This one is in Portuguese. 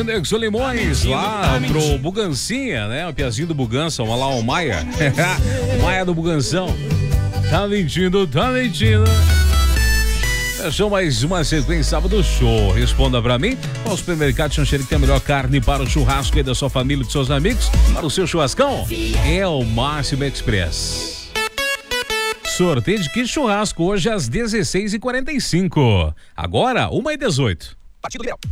Lindex Limões, lá pro Bugancinha, né? O piazinho do Bugança, vamos lá, o Maia. O Maia do Buganção. Tá mentindo, tá mentindo. Fechou mais uma sequência sábado show. Responda pra mim. Qual supermercado Xanxerê que tem a melhor carne para o churrasco aí da sua família e dos seus amigos? Para o seu churrascão? É o Máximo Express. Sorteio de kit churrasco hoje às 16h45. Agora, 1h18. Partido Liberal.